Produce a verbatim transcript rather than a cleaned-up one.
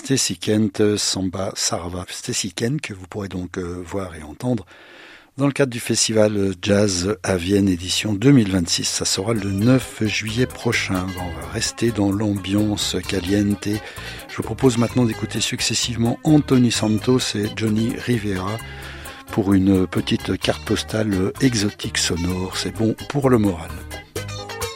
Stacy Kent, Samba Sarva. Stacy Kent que vous pourrez donc euh, voir et entendre dans le cadre du festival Jazz à Vienne édition deux mille vingt-six. Ça sera le neuf juillet prochain. On va rester dans l'ambiance caliente. Je vous propose maintenant d'écouter successivement Anthony Santos et Johnny Rivera pour une petite carte postale exotique sonore. C'est bon pour le moral.